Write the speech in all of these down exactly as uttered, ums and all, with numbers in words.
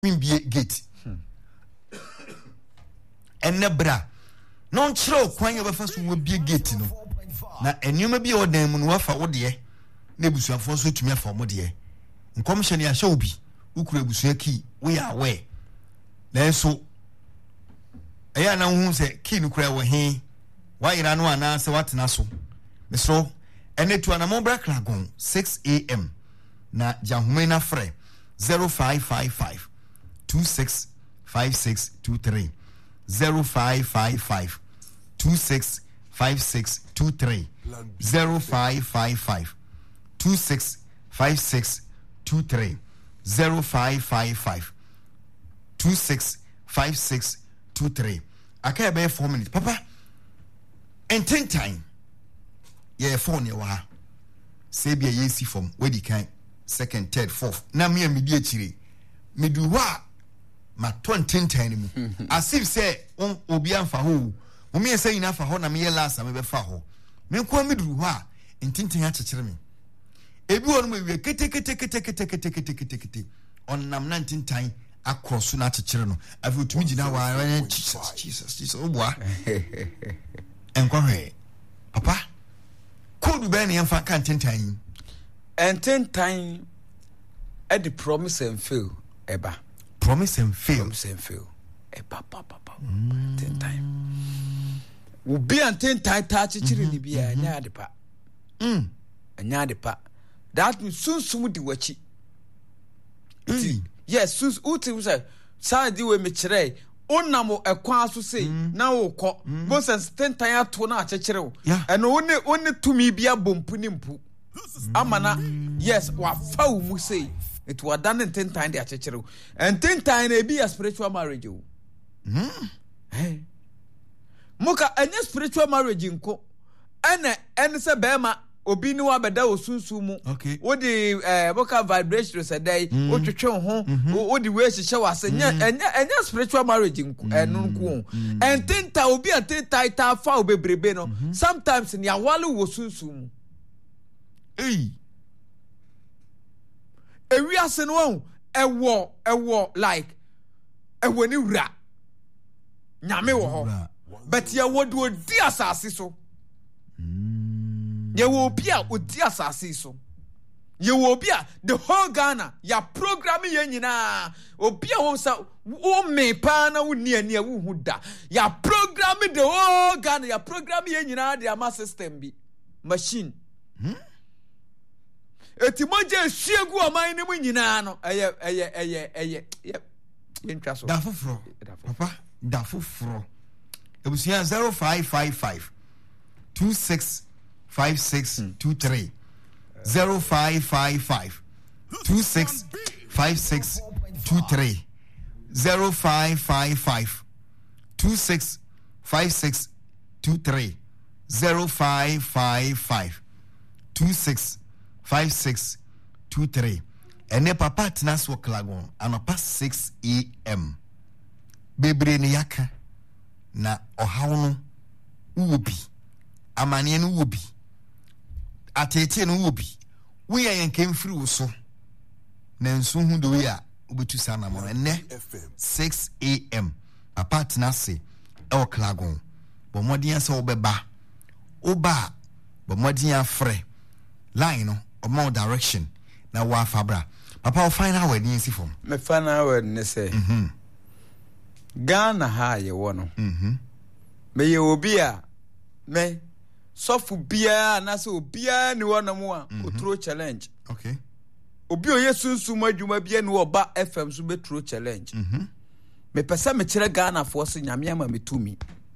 be gate. And nebra. Non chiro kwan ye befa so be gate no. Na enuma bi o dan mu no wafa wo de. Na busuafo so tumi afa mo de. Nkomhye ne ahye obi. Ukura busua ki we are aware. Na so eya na hu se ki no kura wo he. Wa ira no ana se watena so. Mesro ene tu ana mo bra klagon six a m na jahume na frɛ zero five five five two six five six two three zero five five five two six five six two three zero five five five two six five six two three zero five five five two six five six two three. Aka be four minutes papa and ten time yeah phone ya wa say be ye si from where the kind second third fourth na me me di akire me du wa ma ten time mu as if say on obi amfa ho mo me say ina fa ho na me last me be fa ho me ko me du wa ntintin a chekere me ebi wonu me we kete kete kete kete kete kete kete kete on nam na ntintan across na chekere no afi otumi gina wa Jesus Jesus Jesus obwa enko he papa could be any infant can't time and ten time at the promise and fail eba promise and fail promise and fail eba papa papa ten time will be and ten time touch chiri ni bia nya de pa mm nya de pa that means soon soon di wachi yes soon uti say say di we me kire onamo ekwa so sei na wo kɔ Moses ten time ato na akekere wo eno woni woni tumi bia bompu ni mpu amana yes wa fa wo mu sei it was done ten time de akekere wo and ten time na be a spiritual marriage wo mm eh muka anya spiritual marriage nko ene ene se bema obi ni wa beda osunsun mu wo di eh boka vibration se dai wo twetwe ho wo di we hye wa se nya enya enya spiritual marriage nku enu nku en tinta obi atenta ita fa obebrebe no sometimes ni awale wo sunsun mu eh ewi ase no ewo ewo like ewo ni wura nyame wo ho but ya wo do di asase so ye will be a odi asase so ye will be a the whole Ghana ya program ye nyina obi a wo sa wo me pa na wo ni ani a wo hu da ya program the whole Ghana ya program ye nyina the ama system bi machine hmm etimoje hwiegu aman ni mu nyina no eye eye eye eye ye ntwa so da foforo papa da foforo ebusia zero five five five two six five six two three zero five five five two six five six two three zero five five five two six five six two three zero five five five two six five six two three and ne papa tnas wo klagon anopa six a m bebre ne yaka na ohawo no uobi amane no uobi atete no uobi we yan kem free wo so na nso hu do ya obetu sana mo ne six a m papa tnas e o klagon bo modin ase wo beba oba bo modin afre line no o more direction na wa fabra papa o final word ni si form me final word ne say mhm Ghana ha ye wo no mhm me ye obi a me sofu bia na se obia ni wo na mo a otro challenge okay obi o yesunsun adwuma bia ni wo ba F M so betro challenge mhm me pesa me kire Ghana fo se nyame ama metumi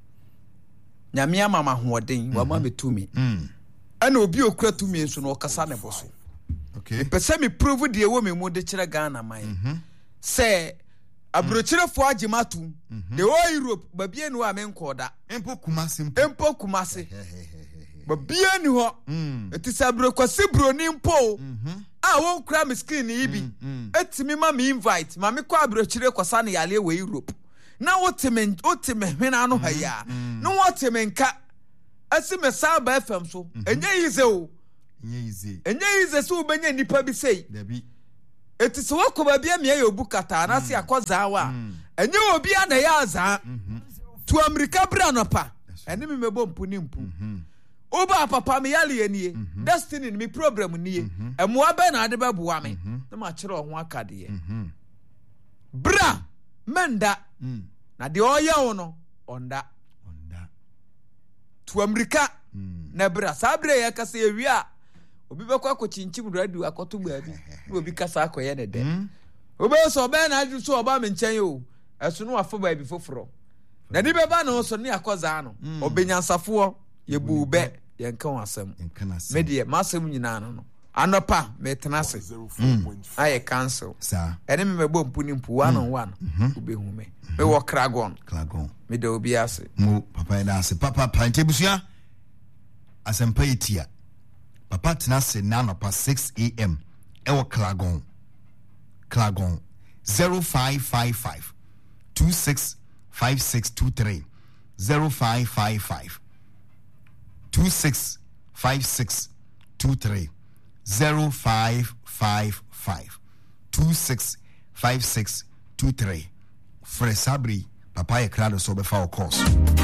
nyame ama mahoden wa ma metumi mhm ana obi okura tumi nso no okasa ne boso okay pesa me prove de wo me mu de kire Ghana man mhm se abrochirefo agimatu de o Europe ba bia ni wa me nkoda empo kumase empo kumase ba bia ni ho eti sabro kwase broni mpo a won kura me screen yi bi etimi ma me invite ma me kwa abrochire kwasa ne yale we Europe na wotime wotime hwena no ha ya no wotime nka asi me saba F M so enye yize o enye yize enye yize so benya nipa bi sei dabi Eti so wakoba bia me ayobu kata na se akoza wa enye obi ana ya aza to America bra no pa ene me mebo mpu ni mpu oba papa me yale anie destiny ni me problem nie emoa be na ade beboa me na ma kire ho akade ye bra menda na de oye wo no onda onda to America na bra sabre ya kase ewia obi bekwa akochinchim radio akoto baabi na obi kasa akoye ne de obi so be na adu so oba me nchen yo esu no afo baabi foforo na ni beba no so ne akoza no obenyansafo ye bube ye nka wasam me de masem nyina no no anopa me tenase aye cancel sa ene me mebo mpu ni mpu one on one obi hu me me wo kragon kragon me de obi ase mo papa ina ase papa pantebusua asempa etia papa tenase na anopa six a.m. ewo kragon kragon zero five five five two six five six two three zero five five five two six five six two three zero five five five two six five six two three Fresabri papa e krado so be fa o course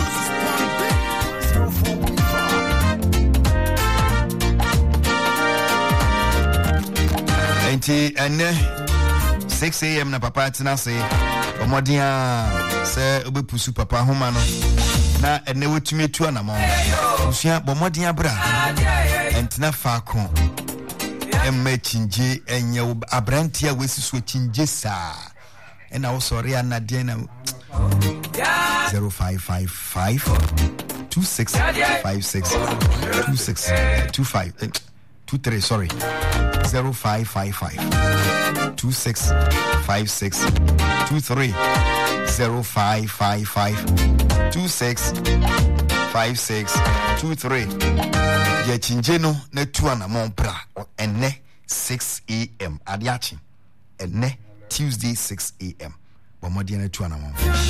enti ene six a.m. na papa tina say omodia se obepusu papa homa no na ene wetumi tu anamo usia bomodia bra entina fa ko emme chinje enye abrantia wesi so chinje sa ena wo sori anade na zero five five five two six five six two six two five two three sorry zero five five five two six five six two three zero five five five two six five six two three ya chinjeno na tu anamon bra enne six a.m. adiachi enne Tuesday six a.m. bomodi na tu anamon